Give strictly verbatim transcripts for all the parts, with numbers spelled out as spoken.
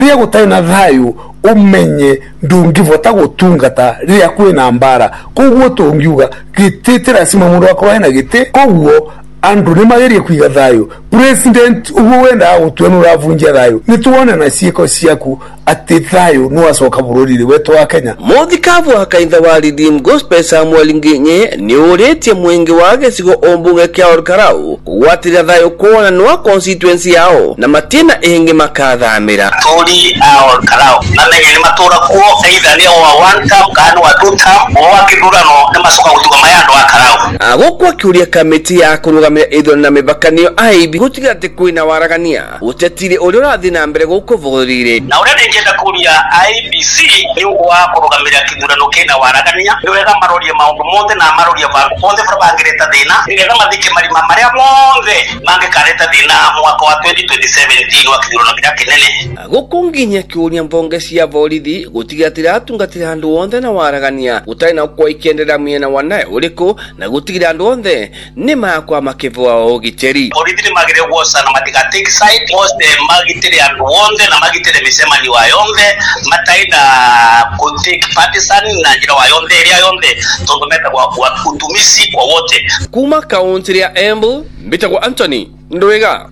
ria gutai na thayu umenye ndungivota gutungata ria kwina mbara koguo tungiuga gititira sima mundu akwa na gite koguo andu ni magerie kwiga thayu president ubu wenda gutwena uravunja thayu nituone na cieko ciaku ati thayu no acoka bururi wetu wa Kenya. Muthikavu akaitha wa Redeem Gospel Samuel Nginye ni uretie mwingi wa gicigo ombunge kia Olkarau kugwatira thayu kuona no constituency yao na matina ingi makathamira tori a Olkarau na menye ni matura kuo either ni wa one term kana wa two term o wakidurano ni masoka gutuga mayando wa Karau agokwa kiuria kamiti ya kurugamira itho na mibakanio I B gutiga ati kwina waragania utetire uri urathi na mbere guko vugurire na uri ngenda kuria I B C ni wa kurugamira kidurano kina waragania ni wega maroria maundu monde na maroria bangu bonde fra bangireta thina ni wega mathike marima maria monde mange kareta thina mwaka wa twenty seventeen wa kidurano kina kinene agokunginya kiuria mbonge cia borithi gutiga ati atungatira handu wonde na waragania utai na kwa ikendera miena wanae uriko na gutigira andu onthe ni makwa makivwa ogiteri borithi ni magire gwosa na matiga take side most magitire andu onthe na magitire misemani wa yonde mataina ku take partisan na njira wa yonde area yonde tongometa kwa utumisi kwa wote kuma kaunti ya Embu mbitagwo Anthony Ndwega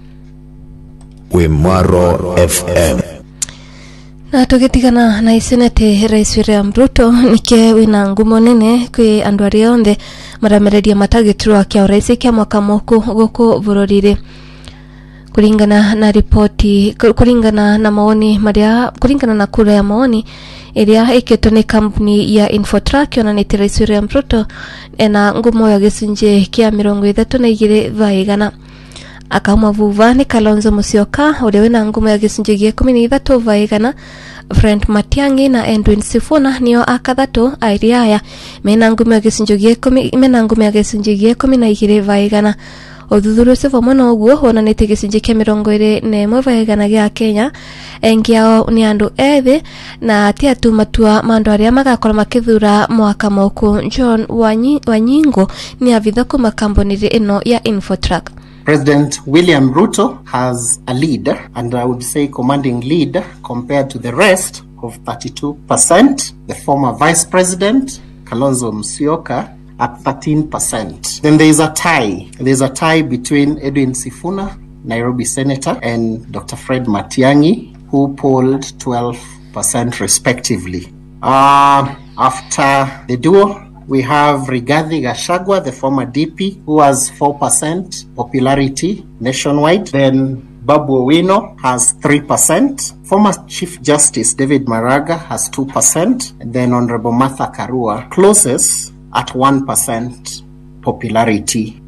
Wimaro F M. Na tugitigana na isenete Rais William Ruto nike wina ngumo nene kwi andu ari onthe maramereria matagitirwa kia rais kia mwaka moku guku burorire kulingana na ripoti kulingana na maoni maria kulingana na kura ya maoni iria iketwo ni kampuni ya Infotrack yonanite Rais William Ruto ena ngumo ya gicunje kia mirongo ithatu na igiri vaigana akauma vuva ni Kalonzo Musyoka uria wina ngumo ya gicunje gia kumi na ithatu vaigana Fred Matiang'i na Edwin Sifuna niyo akathatu airiaya mena ngumo ya gicunje gia kumi mena ngumo ya gicunje gia kumi na igiri vaigana Othuthuria ucio vamwe na uguo wonanite gicunje kia mirongo iri na imwe vaigana gia Kenya engiao ni andu ethi na atia tu matua mandu aria magakora makithura mwaka moku. John Wanyi, Wanyingo ni avitha kuma kampuni ino ya Infotrack. President William Ruto has a lead, and I would say commanding lead, compared to the rest of thirty-two percent. The former Vice President, Kalonzo Musyoka, at thirteen percent. Then there is a tie. There is a tie between Edwin Sifuna, Nairobi Senator, and Doctor Fred Matiang'i, who polled twelve percent respectively. Uh, after the duo, we have Rigathi Gachagua, the former D P, who has four percent popularity nationwide. Then Babu Owino has three percent. Former Chief Justice David Maraga has two percent. And then Honorable Martha Karua closes at one percent popularity.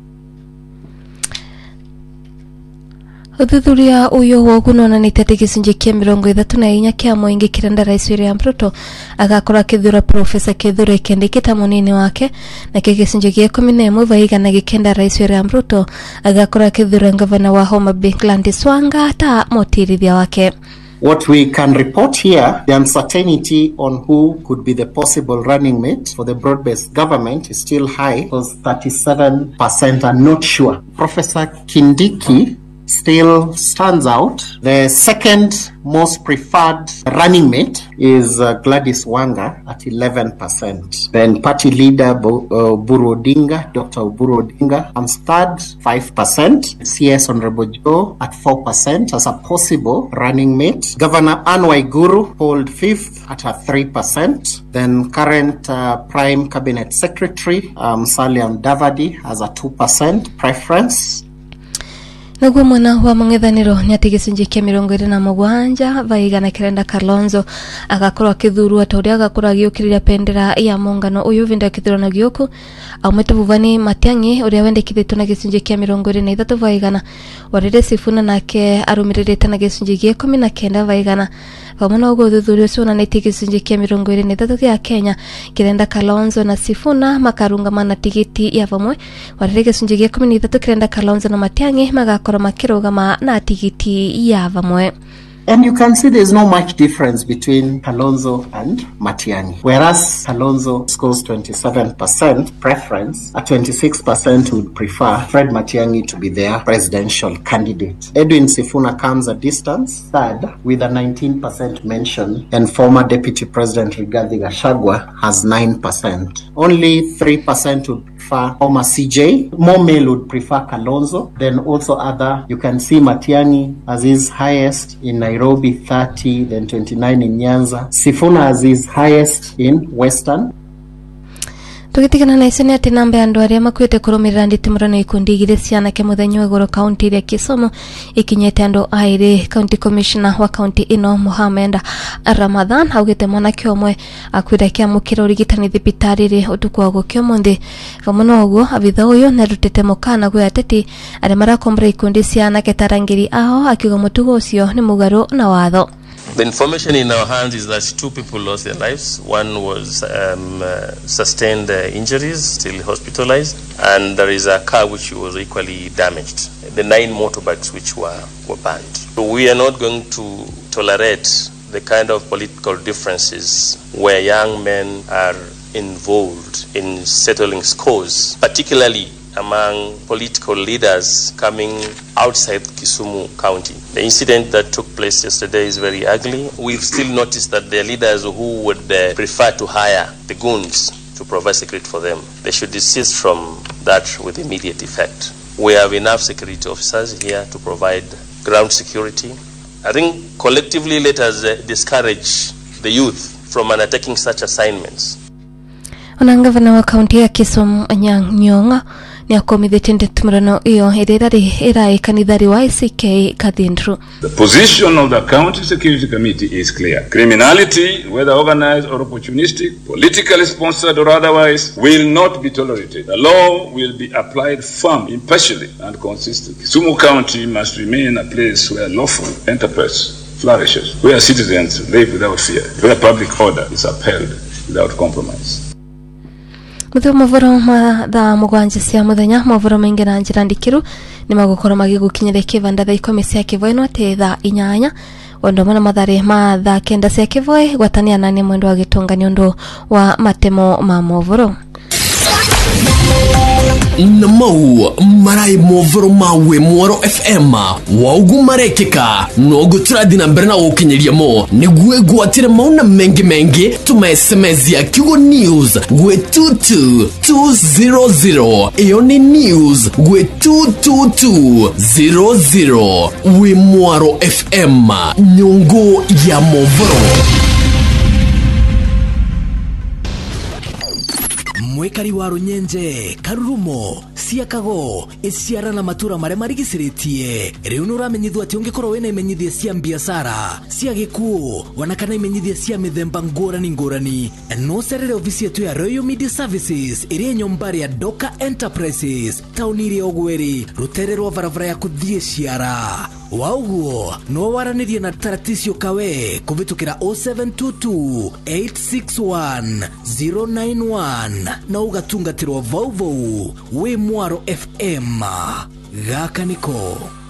Uthuthuria uyo wogu nonanite ati gicunje kia mirongo ithatu na inya kia muingi kirenda Rais William Ruto agakora kithura Profesa Kithure Kindiki ta munini wake na gicunje gia kumi na imwe vaigana gikenda Rais William Ruto agakora kithura gavana wa Homa Bay Gladys Wanga ta mutirithia wake. What we can report here, the uncertainty on who could be the possible running mate for the broad-based government is still high, because thirty-seven percent are not sure. Professor Kindiki still stands out. The second most preferred running mate is uh, Gladys Wanga at eleven percent. Then party leader Bo, uh, Oburu Odinga, Doctor Oburu Odinga, comes third, five percent. C S Honorable Joe at four percent as a possible running mate. Governor Anne Waiguru polled fifth at a three percent. Then current uh, Prime Cabinet Secretary um, Musalia Mudavadi has a two percent preference. Naguo mwana wa mang'ethaniro ni ati gicunje kia mirongo iri na mugwanja vaigana kirenda Kalonzo agakorwo akithurua ta uria agakorwo agiukiriria pendera ya muungano uyu vinda kithurano giuku aumete vuvani Matiang'i uria wendekithitwo na gicunje kia mirongo iri na ithatu vaigana warire Sifuna nake arumiririte na gicunje gia kumi na kenda vaigana vamwe na uguo uthuthuria ucio wonanite gicunje kia mirongo iri na ithatu gia Kenya kirenda Kalonzo na Sifuna makarungamana tigiti ya vamwe warire gicunje gia kumi na ithatu kirenda Kalonzo na Matiang'i magakora makirugama na tigiti ya vamwe. And you can see there's no much difference between Kalonzo and Matiang'i. Whereas Kalonzo scores twenty-seven percent preference, at twenty-six percent would prefer Fred Matiang'i to be their presidential candidate. Edwin Sifuna comes a distance third with a nineteen percent mention, and former Deputy President Rigathi Gachagua has nine percent. Only three percent would prefer former C J. More male would prefer Kalonzo. Then also other, you can see Matiang'i as his highest in Nairobi, thirty, then twenty-nine in Nyanza. Sifuna as his highest in Western. Tugitigana na isene ati namba ya andu aria makwite kurumirira nditimurano ikundi igire ciana ke muthenyo iguru county ria Kisumu ikinyete andu aire. County Commissioner wa county ino Mohamed Ramadhan augite mwanake omwe akwira kia mukira urigitani thibitari ri utuku wa gukio mundi vamuno uguo abitha uyu nerutete mukana gwe ateti aria marakombra ikundi ciana ke tarangiri aho akiuga mutugo ucio ni mugaru na watho. The information in our hands is that two people lost their lives. One was um, uh, sustained uh, injuries, still hospitalized, and there is a car which was equally damaged. The nine motorbikes which were, were banned. So we are not going to tolerate the kind of political differences where young men are involved in settling scores, particularly among political leaders coming outside Kisumu County. The incident that took place yesterday is very ugly. We've still noticed that there are leaders who would uh, prefer to hire the goons to provide security for them. They should desist from that with immediate effect. We have enough security officers here to provide ground security. I think collectively let us uh, discourage the youth from undertaking such assignments. Onangavana wa county ya Kisumu Anyang' Nyong'o ni akomithite nditimurano iyo irari irai kanithari wa I C K Cathedral. The position of the County Security Committee is clear. Criminality, whether organized or opportunistic, politically sponsored or otherwise, will not be tolerated. The law will be applied firm, impartially and consistently. Kisumu County must remain a place where lawful enterprise flourishes, where citizens live without fear, where public order is upheld without compromise. Muthu mavoro ma da mugwanje cia muthenya mavoro maingi na njira ndikiru ni magukora magigukinyire kivanda tha ikumi cia kivoi no te tha inyanya ondo mana mathare ma tha kenda cia kivoi gwatania nani mwendo wa gitungani undu wa matemo ma mavoro. Namau marai movoro mawe Mwaro F M waugu marekeka nogu turadina mberna ukinyiria mo nigwe gwatire mauna mengi mengi tuma S M S ya Kigo News gwe two two two zero zero iyo ni news gwe two two two zero zero we Mwaro F M nyungu ya movoro. Mwekari wa Runyenje, Karurumo, Siakago, Esiara na matura mare marigiciritie. Riu nuramenyithwa ati ungikorwo wena imenyithia cia biashara, cia gikuo, wanakana imenyithia cia mithemba ngurani ngurani. No serere ofisi yetu ya Royal Media Services, iria nyombari ya Doka Enterprises, tauni iria ogweri, rutere rwa varavara ya kuthie Siara. Wauguo, no waranirie na Taratisio Kawe, kuvitukira oh seven two two eight six one zero nine one. Na ugatungatirwa vau vau we Mwaro F M gaka niko